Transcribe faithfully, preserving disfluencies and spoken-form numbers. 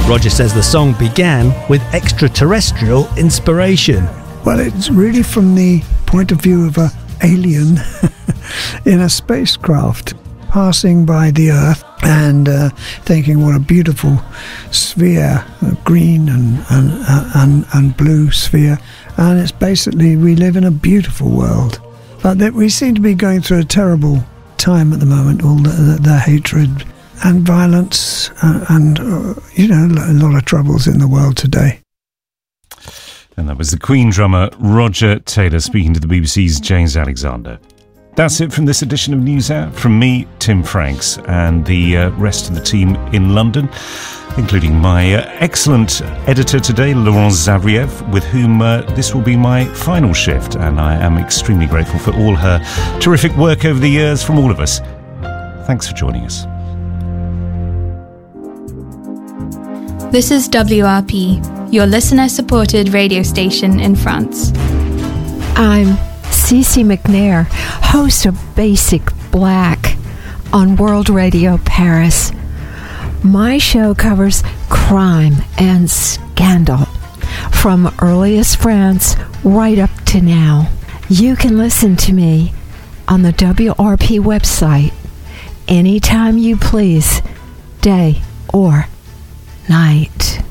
Roger says the song began with extraterrestrial inspiration. Well, it's really from the point of view of an alien in a spacecraft passing by the Earth and uh, thinking what a beautiful sphere, a green and, and, and, and blue sphere. And it's basically, we live in a beautiful world. But that we seem to be going through a terrible time at the moment, all the, the, the hatred and violence uh, and, uh, you know, a lot of troubles in the world today. And that was the Queen drummer Roger Taylor speaking to the B B C's James Alexander. That's it from this edition of NewsHour. From me, Tim Franks, and the uh, rest of the team in London, including my uh, excellent editor today, Laurent Zavriev, with whom uh, this will be my final shift, and I am extremely grateful for all her terrific work over the years from all of us. Thanks for joining us. This is W R P, your listener-supported radio station in France. I'm Cece McNair, host of Basic Black on World Radio Paris. My show covers crime and scandal from earliest France right up to now. You can listen to me on the W R P website anytime you please, day or night.